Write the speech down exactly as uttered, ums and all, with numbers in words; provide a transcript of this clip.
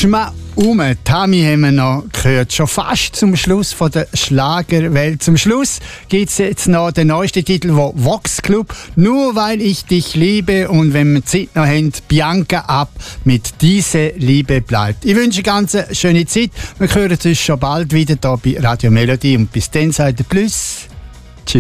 Schma um. Tami haben wir noch gehört. Schon fast zum Schluss von der Schlagerwelt. Zum Schluss gibt es jetzt noch den neuesten Titel von Vox Club. Nur weil ich dich liebe. Und wenn wir Zeit noch haben, Bianca ab mit «Diese Liebe bleibt». Ich wünsche eine ganz schöne Zeit. Wir hören uns schon bald wieder hier bei Radio Melodie. Und bis dann sagt ihr Plus.